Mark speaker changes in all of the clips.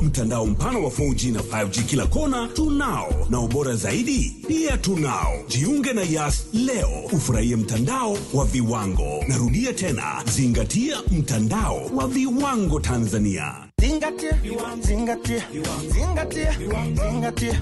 Speaker 1: Mtandao mpana wa 4G na 5G kila kona tunao, na ubora zaidi pia tunao. Jiunge na Yas leo ufurahie mtandao wa viwango. Narudia tena, zingatia mtandao wa viwango Tanzania.
Speaker 2: Zingatia, zingatia, zingatia, zingatia.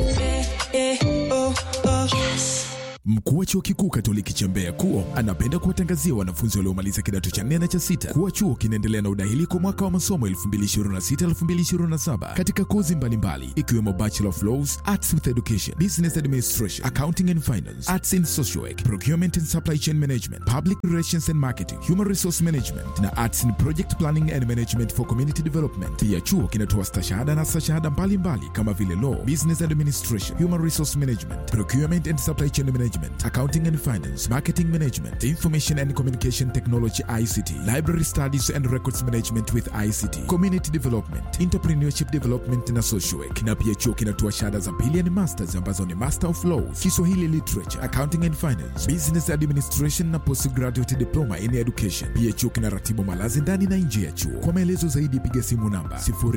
Speaker 3: Yes. Mkuu wa Chuo Kikuu Katoliki cha Mbeya KUO anapenda kuwatangazia wanafunzi waliomaliza kidato cha 4 na cha 6 kuwa chuo kinaendelea na udahili kwa mwaka wa masomo 2026-2027 katika kozi mbalimbali ikiwemo Bachelor of Laws, Arts with Education, Business Administration, Accounting and Finance, Arts in Social Work, Procurement and Supply Chain Management, Public Relations and Marketing, Human Resource Management na Arts in Project Planning and Management for Community Development. Pia chuo kinatoa stashahada na stashahada mbalimbali kama vile Law, Business Administration, Human Resource Management, Procurement and Supply Chain Management, Accounting and Finance, Marketing Management, Information and Communication Technology ICT, Library Studies and Records Management with ICT, Community Development, Entrepreneurship Development na Social Work. Na pia chuo kinatoa shahada za pili ni masters ambazo ni Master of Laws, Kiswahili Literature, Accounting and Finance, Business Administration na Postgraduate Diploma in Education. Pia chuo kinaratibu malazi ndani na nje ya chuo. Kwa maelezo zaidi piga simu namba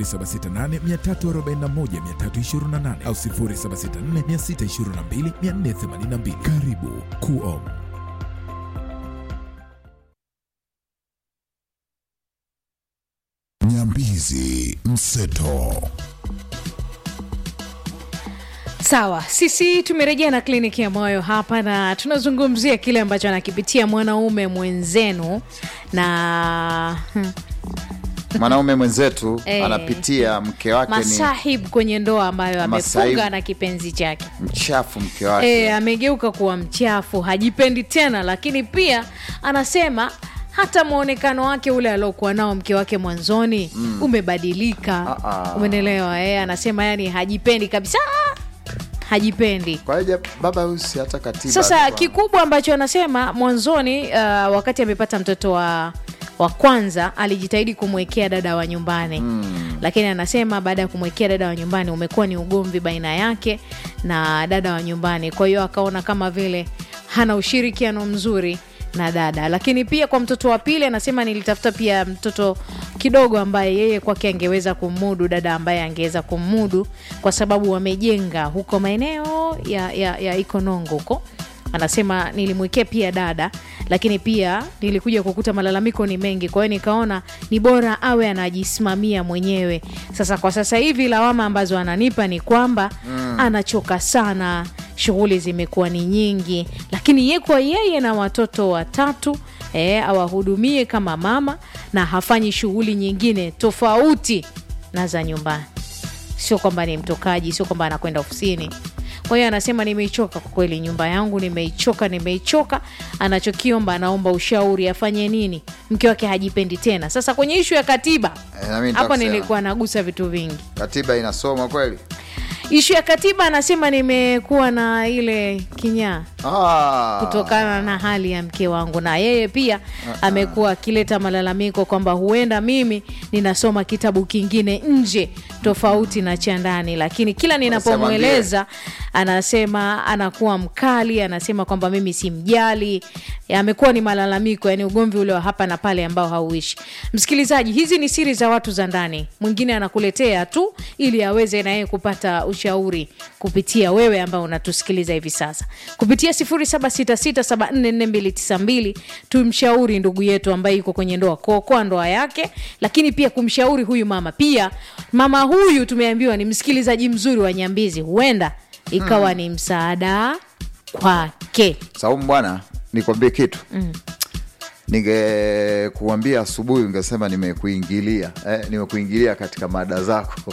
Speaker 3: 0768341328 au 0764622482. Karibu KUO.
Speaker 4: Nyambizi Mseto.
Speaker 5: Sawa, sisi tumerejea na kliniki ya moyo hapa na tunazungumzia kile ambacho anakipitia mwanaume mwenzenu na
Speaker 6: mwanaume mwenzetu anapitia mke wake
Speaker 5: masahib kwenye ndoa ambayo amefunga na kipenzi chake.
Speaker 6: Mchafu mke wake.
Speaker 5: Amegeuka kuwa mchafu, hajipendi tena, lakini pia anasema hata muonekano wake ule aliokuwa nao mke wake mwanzoni umebadilika. Umeelewa? Anasema yani hajipendi kabisa. Hajipendi.
Speaker 6: Kwa hiyo baba huyu si hata katiba.
Speaker 5: Sasa kikubwa ambacho anasema mwanzoni wakati amepata mtoto wa kwanza alijitahidi kumwekea dada wa nyumbani. Lakini anasema baada ya kumwekea dada wa nyumbani umekuwa ni ugomvi baina yake na dada wa nyumbani. Kwa hiyo akaona kama vile hana ushirikiano mzuri na dada. Lakini pia kwa mtoto wa pili anasema nilitafuta pia mtoto kidogo ambaye yeye kwake angeweza kumudu, dada ambaye angeweza kumudu kwa sababu wamejenga huko maeneo ya Ikonongo huko. Anasema nilimwekea pia dada, lakini pia nilikuja kukuta malalamiko ni mengi, kwa hiyo nikaona ni bora awe anajisimamia mwenyewe. Sasa kwa sasa hivi lawama ambazo ananipa ni kwamba anachoka sana, shughuli zimekuwa ni nyingi, lakini yeye na watoto 3 awahudumie kama mama na hafanyi shughuli nyingine tofauti na za nyumbani. Sio kwamba ni mtokaji, sio kwamba anakwenda ofisini. Kwa hiyo anasema nimeichoka kwa kweli, nyumba yangu nimeichoka. Anachokiomba, anaomba ushauri afanye nini, mke wake hajipendi tena. Sasa kwenye issue ya katiba hapa nilikuwa nagusa vitu vingi.
Speaker 6: Katiba inasoma kweli?
Speaker 5: Issue ya katiba anasema nimekuwa na ile kinyaa kutokana na hali ya mke wangu, na yeye pia amekuwa akileta malalamiko kwamba huenda mimi ninasoma kitabu kingine nje tofauti na cha ndani, lakini kila ninapomweleza anasema anakuwa mkali, anasema kwamba mimi simjali. Amekuwa ni malalamiko, yani ugomvi ule wa hapa na pale ambao hauishi. Msikilizaji, hizi ni siri za watu za ndani. Mwingine anakuletea tu ili aweze na yeye kupata ushauri kupitia wewe ambao unatusikiliza hivi sasa. Kupitia 0766744292 tumshauri ndugu yetu ambaye yuko kwenye ndoa kwa ndoa yake, lakini pia kumshauri huyu mama. Pia mama huyu tumeambiwa ni msikilizaji mzuri wa Nyambizi, huenda ikawa ni msaada kwake.
Speaker 6: Saumu bwana, nikwambie kitu. Ningekuambia asubuhi ungesema nimekuingilia katika mada zako.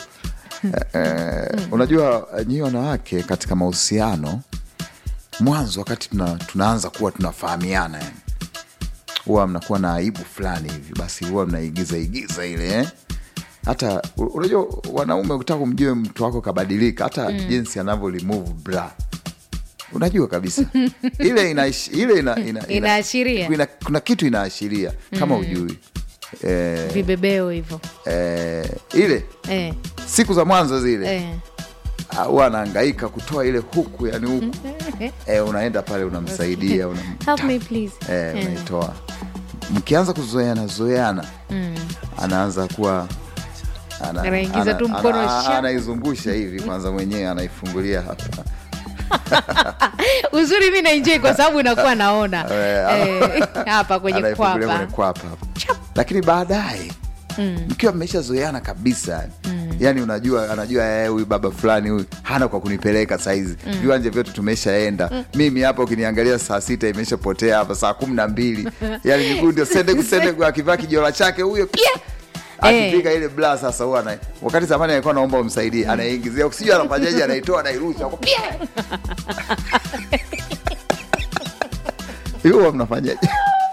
Speaker 6: Unajua nyinyi wanawake katika mahusiano mwanzo wakati tunaanza kuwa tunafahamiana huwa mnakuwa na aibu fulani hivi, basi huwa mnaigiza ile hata unajua wanaume ukitaka kumjue mtu wako kabadilika hata jinsi anavyo remove bra unajua kabisa ile
Speaker 5: inaashiria
Speaker 6: kuna kitu inaashiria kama ujui
Speaker 5: vibebeo hivyo
Speaker 6: ile siku za mwanzo zile huwa anahangaika kutoa ile huku yani huku unaenda pale unamsaidia
Speaker 5: help me please
Speaker 6: unaitoa. Mkianza kuzoeana anaanza kuwa
Speaker 5: Anaingiza tu mkono
Speaker 6: anaizungusha hivi kwanza, mwenyewe anaifungulia hapa.
Speaker 5: Uzuri mimi naenjoy kwa sababu inakuwa naona hapa kwenye kwapa.
Speaker 6: Lakini baadaye mkiwa mmeshazoeana kabisa, yani anajua huyu baba fulani huyu hana kwa kunipeleka saizi. Viwanja vyote tumeshaenda. Mimi hapa ukiniangalia saa 6 imeshapotea hapa saa 12. Yani miguu ndio sende akivaa kijola chake huyo pia. Akifika ile bla sasa huwa wakati zamani alikuwa naomba umsaidie, anaingizia usijua anafanyaje, anaitoa anairusha huko pia. Hiyo mnafanyaje?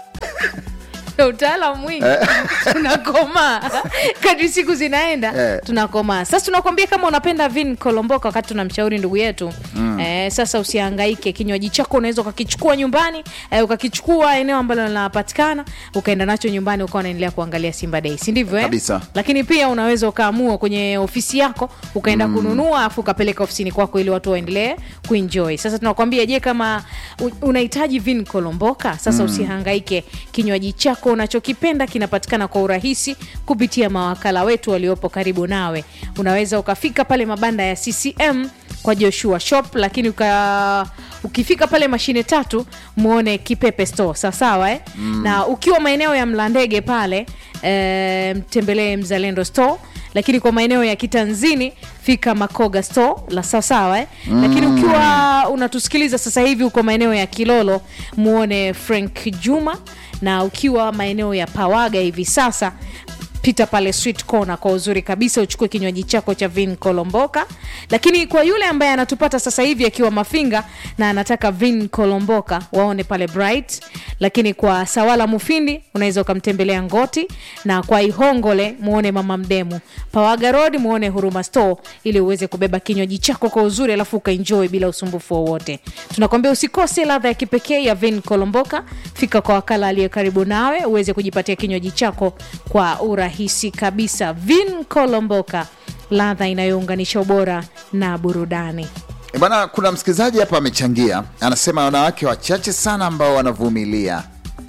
Speaker 5: Utaalamu mwingi. Tunakoma kadri siku zinaenda, tunakoma. Sasa tunakwambia kama unapenda vin kolomboka, wakati tunamshauri ndugu yetu sasa usihangaike, kinywaji chako unaweza ukakichukua nyumbani, ukakichukua eneo ambalo linapatikana, ukaenda nacho nyumbani, ukawa unaendelea kuangalia Simba Day, si ndivyo
Speaker 6: Kabisa.
Speaker 5: Lakini pia unaweza ukaamua kwenye ofisi yako ukaenda kununua afu ukapeleka ofisini kwako ili watu waendelee kuenjoy. Sasa tunakwambia, je, kama unahitaji vin kolomboka, sasa usihangaike, kinywaji chako unachokipenda kinapatikana kwa urahisi kupitia mawakala wetu waliopo karibu nawe. Unaweza ukafika pale mabanda ya CCM kwa Joshua Shop, lakini ukifika pale Mashine 3 muone Kipepe Store, sawa na ukiwa maeneo ya Mlandege pale mtembelee Mzalendo Store, lakini kwa maeneo ya Kitanzini fika Makoga Store la sawa lakini ukiwa unatusikiliza sasa hivi uko maeneo ya Kilolo muone Frank Juma, na ukiwa maeneo ya Pawaga hivi sasa pita pale Sweet Corner kwa uzuri kabisa, uchukue kinywaji chako cha vin kolomboka. Lakini kwa yule ambaye anatupata sasa hivi akiwa Mafinga na anataka vin kolomboka, waone pale Bright. Lakini kwa Sawala Mufindi unaweza ukamtembelea Ngoti, na kwa Ihongole muone Mama Mdemu, Pawaga Road muone Huruma Store, ili uweze kubeba kinywaji chako kwa uzuri alafu ukaenjoy bila usumbufu wowote. Tunakwambia usikose ladha ya kipekee ya vin kolomboka. Fika kwa wakala aliye karibu nawe uweze kujipatia kinywaji chako kwa urahisi kabisa. Vin kolomboka, ladha inayounganisha ubora na burudani.
Speaker 6: Bwana, kuna msikilizaji hapa amechangia, anasema wanawake wachache sana ambao wanavumilia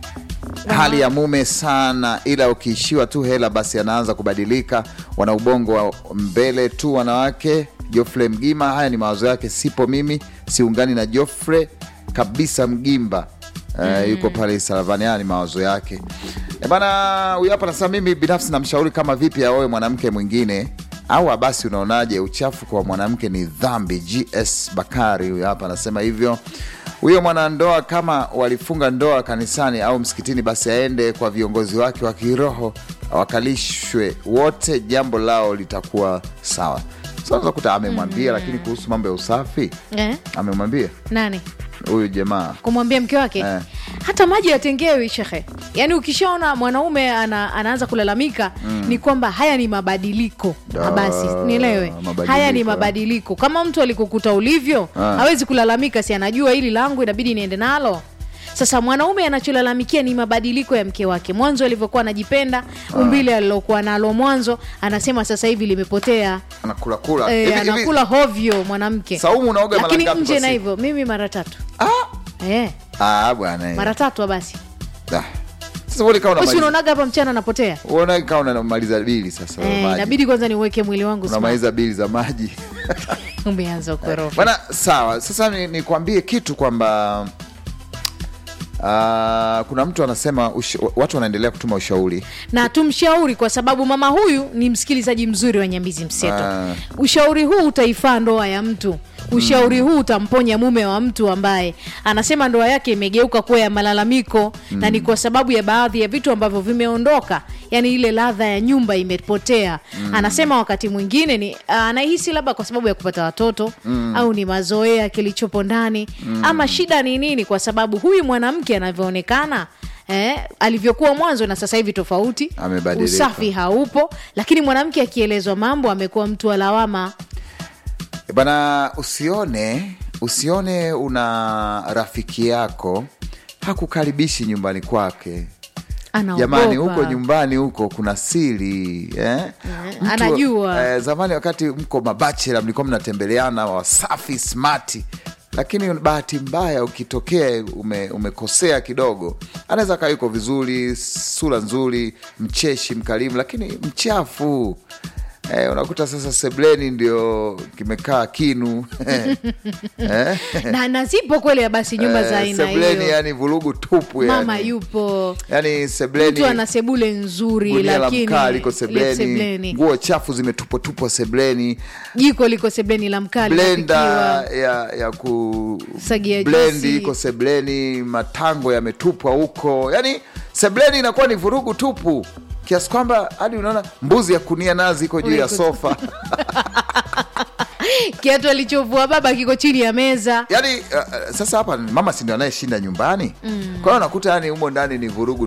Speaker 6: hali ya mume sana, ila ukiishiwa tu hela basi anaanza kubadilika, wana ubongo wa mbele tu wanawake. Jofre Mgima, haya ni mawazo yake, sipo mimi, siungani na Jofre kabisa. Mgimba yuko pale Salavani, haya ni mawazo yake. Bana, huyu hapa anasema mimi binafsi namshauri kama vipi aoe mwanamke mwingine, au basi unaonaje, uchafu kwa mwanamke ni dhambi. GS Bakari huyu hapa anasema hivyo. Huyo mwanandoa kama walifunga ndoa kanisani au msikitini, basi aende kwa viongozi wake wa kiroho, wakalishwe wote, jambo lao litakuwa sawa. Sasa kuta amemwambia, lakini kuhusu mambo ya usafi amemwambia
Speaker 5: nani?
Speaker 6: Huyu jamaa
Speaker 5: Kumwambia mke wake hata maji yatengewe shehe. Yani ukishaona mwanaume anaanza kulalamika ni kwamba haya ni mabadiliko. Basi nielewe, haya ni mabadiliko. Kama mtu alikukuta ulivyo hawezi kulalamika, si anajua hili langu inabidi niende nalo. Sasa mwanaume anacholalamikia ni mabadiliko ya mke wake. Mwanzo alivyokuwa anajipenda, umbile alilokuwa nalo mwanzo, anasema sasa hivi limepotea.
Speaker 6: Anakula
Speaker 5: anakula hovyo mwanamke.
Speaker 6: Saumu unaoga mara ngapi?
Speaker 5: Lakini nje na hivyo mimi mara 3.
Speaker 6: Bwana.
Speaker 5: Mara 3 basi.
Speaker 6: Sasa wewe kama unamaliza.
Speaker 5: Unaonaga hapa mchana anapotea.
Speaker 6: Unaona kama unamaliza bili sasa maji.
Speaker 5: Inabidi kwanza niweke mwili wangu sawa.
Speaker 6: Unamaliza bili za maji.
Speaker 5: Umeanza ukorofi.
Speaker 6: Bwana, sawa. Sasa nikwambie kitu kwamba kuna mtu anasema watu wanaendelea kutuma ushauri,
Speaker 5: na tumshauri kwa sababu mama huyu ni msikilizaji mzuri wa Nyambizi Mseto. Ushauri huu utaifaa ndoa ya mtu. Ushauri huu utamponya mume wa mtu ambaye anasema ndoa yake imegeuka kuwa ya malalamiko, na ni kwa sababu ya baadhi ya vitu ambavyo vimeondoka, yani ile ladha ya nyumba imepotea. Anasema wakati mwingine ni anahisi labda kwa sababu ya kupata watoto au ni mazoea kilichopo ndani, ama shida ni nini, kwa sababu huyu mwanamke anavyoonekana alivyokuwa mwanzo na sasa hivi tofauti. Usafi haupo, lakini mwanamke akielezwa mambo amekuwa mtu wa lawama.
Speaker 6: Bana, usione una rafiki yako hakukaribishi nyumbani kwake. Jamani, huko nyumbani huko kuna siri
Speaker 5: anajua.
Speaker 6: Zamani wakati mko mabachela mlikuwa mnatembeleana wasafi smart, lakini bahati mbaya ukitokea umekosea kidogo, anaweza kaa yuko vizuri, sura nzuri, mcheshi, mkarimu, lakini mchafu. Unakuta sasa sebleni ndio kimekaa kinu.
Speaker 5: Na zipo kweli basi nyumba za aina hiyo.
Speaker 6: Sebleni yani vurugu tupu yani.
Speaker 5: Mama yupo.
Speaker 6: Yani sebleni.
Speaker 5: Mtu ana sebule nzuri lakini
Speaker 6: liko sebleni. Nguo chafu zimetupwa sebleni.
Speaker 5: Jiko liko sebleni la mkali.
Speaker 6: Blender ya ku
Speaker 5: sagia
Speaker 6: blend iko sebleni, matango yametupwa huko. Yani sebleni inakuwa ni vurugu tupu. Kiasi kwamba hadi unaona mbuzi ya kunia nazi iko juu ya sofa.
Speaker 5: Kiatu alichovua baba kiko chini ya meza.
Speaker 6: Yani sasa hapa mama si ndio anayeshinda nyumbani. Kwa hiyo unakuta yani humo ndani ni vurugu